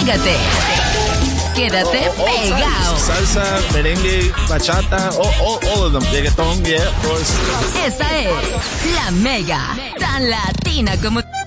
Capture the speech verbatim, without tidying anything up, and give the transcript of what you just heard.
Pégate. Quédate all, all pegado. Salsa, merengue, bachata, all, all, all of them. Reggaeton, yeah, of course. Esta es la Mega, tan latina como